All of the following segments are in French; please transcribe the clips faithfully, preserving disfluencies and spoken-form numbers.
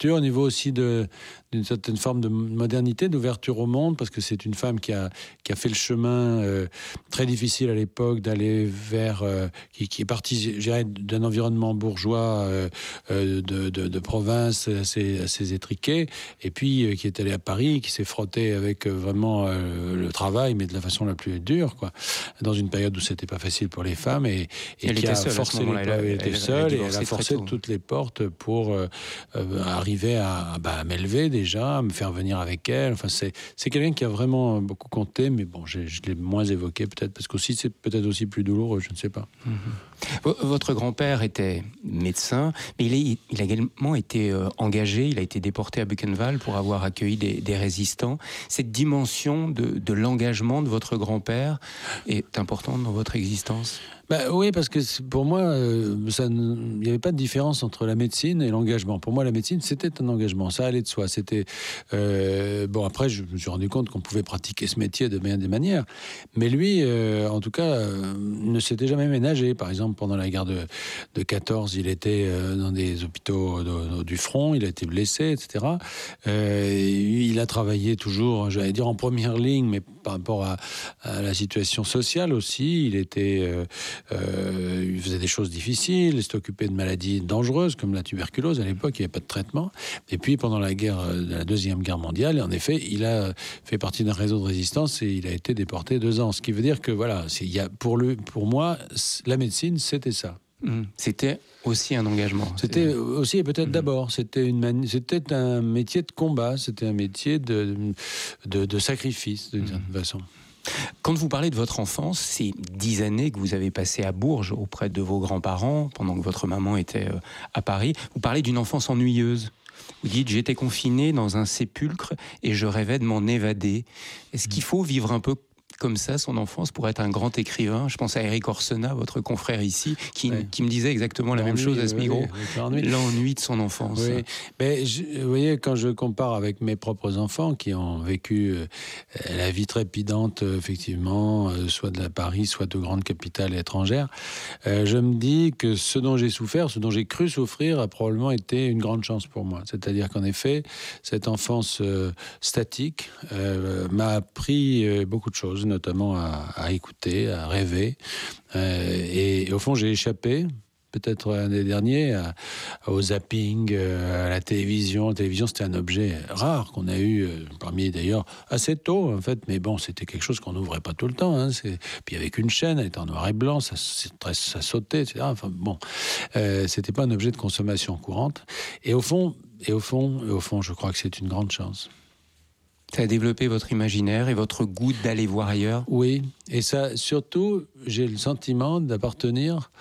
d'ouverture, au niveau aussi de, d'une certaine forme de modernité, d'ouverture au monde, parce que c'est une femme qui a, qui a fait le chemin euh, très difficile à l'époque d'aller vers... Euh, qui, qui est partie, je dirais, d'un environnement bourgeois euh, euh, de, de, de province assez, assez étriqué, et puis euh, qui est allée à Paris, qui s'est frottée avec euh, vraiment euh, le travail, mais de la façon la plus dure, quoi, dans une période où c'était pas facile pour les femmes, et, et elle qui était a seule forcé les... elle, elle, elle était seule, et elle a forcé tôt. toutes les portes pour euh, euh, arriver à, bah, à m'élever déjà, à me faire venir avec elle. Enfin, c'est, c'est quelqu'un qui a vraiment beaucoup compté, mais bon, j'ai, je l'ai moins évoqué peut-être, parce qu'aussi c'est peut-être aussi plus douloureux, je ne sais pas. Mm-hmm. Votre grand-père était médecin, mais il, est, il a également été euh, engagé, il a été déporté à Buchenwald pour avoir accueilli des, des résistants. Cette dimension de, de l'engagement de votre grand-père est importante dans votre existence ? Bah, oui, parce que pour moi, euh, ça, il n'y avait pas de différence entre la médecine et l'engagement. Pour moi, la médecine, c'était un engagement, ça allait de soi. C'était euh, bon. Après, je me suis rendu compte qu'on pouvait pratiquer ce métier de bien des manières. Mais lui, euh, en tout cas, euh, ne s'était jamais ménagé. Par exemple, pendant la guerre de, de quatorze, il était euh, dans des hôpitaux de, de, du front, il a été blessé, et cetera. Euh, il a travaillé toujours, j'allais dire en première ligne, mais par rapport à, à la situation sociale aussi. Il était euh, Euh, il faisait des choses difficiles, il s'est occupé de maladies dangereuses comme la tuberculose. À l'époque, il n'y avait pas de traitement. Et puis, pendant la guerre, la deuxième guerre mondiale, en effet, il a fait partie d'un réseau de résistance et il a été déporté deux ans. Ce qui veut dire que, voilà, c'est, il y a, pour, le, pour moi, la médecine, c'était ça. Mmh. C'était aussi un engagement. C'était c'est... aussi, et peut-être mmh. d'abord, c'était, une mani- c'était un métier de combat, c'était un métier de, de, de sacrifice, d'une mmh. certaine façon. Quand vous parlez de votre enfance, ces dix années que vous avez passées à Bourges auprès de vos grands-parents, pendant que votre maman était à Paris, vous parlez d'une enfance ennuyeuse. Vous dites « j'étais confiné dans un sépulcre et je rêvais de m'en évader ». Est-ce qu'il faut vivre un peu comme ça son enfance pour être un grand écrivain ? Je pense à Éric Orsena, votre confrère ici, qui, ouais. qui me disait exactement la l'ennui, même chose à ce oui, micro. oui, l'ennui. L'ennui de son enfance. Oui. Mais je, vous voyez, quand je compare avec mes propres enfants qui ont vécu euh, la vie trépidante, euh, effectivement, euh, soit de la Paris, soit de grandes capitales étrangères, euh, je me dis que ce dont j'ai souffert, ce dont j'ai cru souffrir, a probablement été une grande chance pour moi. C'est-à-dire qu'en effet, cette enfance euh, statique euh, m'a appris euh, beaucoup de choses, notamment à, à écouter, à rêver. Euh, et, et au fond, j'ai échappé, peut-être l'année dernière, à, au zapping, à la télévision. La télévision, c'était un objet rare qu'on a eu, parmi d'ailleurs, assez tôt, en fait. Mais bon, c'était quelque chose qu'on n'ouvrait pas tout le temps. Hein. C'est... Puis avec une chaîne, elle était en noir et blanc, ça, ça sautait, et cetera. Enfin bon, euh, c'était pas un objet de consommation courante. Et au fond, et au fond, et au fond, je crois que c'est une grande chance. Ça a développé votre imaginaire et votre goût d'aller voir ailleurs ? Oui, et ça, surtout, j'ai le sentiment d'appartenir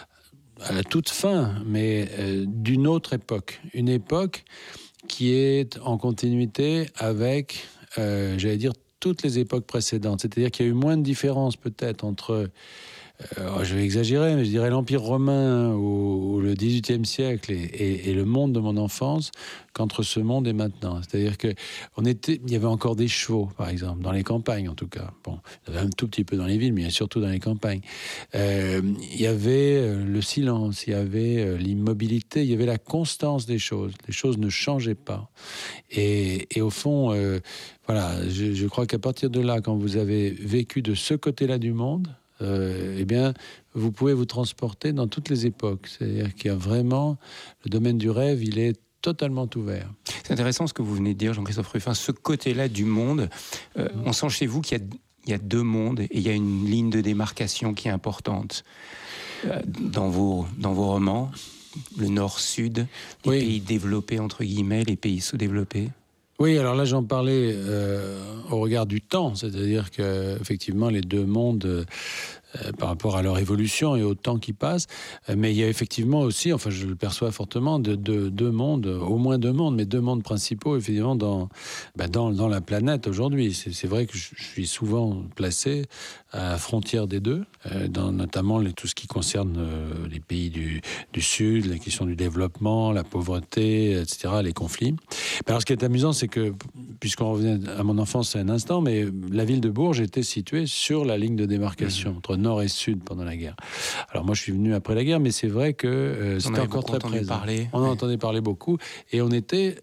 à la toute fin, mais euh, d'une autre époque. Une époque qui est en continuité avec, euh, j'allais dire, toutes les époques précédentes. C'est-à-dire qu'il y a eu moins de différence peut-être entre... Euh, je vais exagérer, mais je dirais l'Empire romain ou, ou le dix-huitième siècle et, et, et le monde de mon enfance qu'entre ce monde et maintenant. C'est-à-dire que on était, il y avait encore des chevaux, par exemple, dans les campagnes en tout cas. Bon, il y avait un tout petit peu dans les villes, mais surtout dans les campagnes. Euh, il y avait le silence, il y avait l'immobilité, il y avait la constance des choses. Les choses ne changeaient pas. Et, et au fond, euh, voilà, je, je crois qu'à partir de là, quand vous avez vécu de ce côté-là du monde, Euh, eh bien, vous pouvez vous transporter dans toutes les époques. C'est-à-dire qu'il y a vraiment... Le domaine du rêve, il est totalement ouvert. C'est intéressant ce que vous venez de dire, Jean-Christophe Ruffin. Ce côté-là du monde, euh, mmh. on sent chez vous qu'il y a, il y a deux mondes et il y a une ligne de démarcation qui est importante. Euh, dans vos, dans vos romans, le nord-sud, les oui. pays développés, entre guillemets, les pays sous-développés. Oui, alors là, j'en parlais euh, au regard du temps, c'est-à-dire qu'effectivement, les deux mondes, euh, par rapport à leur évolution et au temps qui passe, euh, mais il y a effectivement aussi, enfin, je le perçois fortement, de, de, deux mondes, au moins deux mondes, mais deux mondes principaux, effectivement, dans, bah, dans, dans la planète aujourd'hui. C'est, c'est vrai que je, je suis souvent placé à la frontière des deux, euh, dans notamment les, tout ce qui concerne euh, les pays du, du Sud, la question du développement, la pauvreté, et cetera, les conflits. Mais alors, ce qui est amusant, c'est que, puisqu'on revient à mon enfance un instant, mais la ville de Bourges était située sur la ligne de démarcation, mmh. entre nord et sud pendant la guerre. Alors moi, je suis venu après la guerre, mais c'est vrai que euh, c'était encore très présent. Parler. On en entendait parler beaucoup, et on était